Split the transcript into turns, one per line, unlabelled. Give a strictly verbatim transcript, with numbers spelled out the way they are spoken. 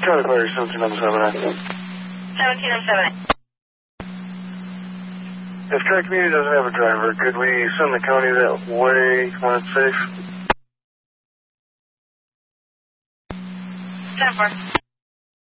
Charlie Player, seventeen oh seven.
seventeen oh seven.
If Tri-Community doesn't have a driver, could we send the county that way when it's safe?
ten four.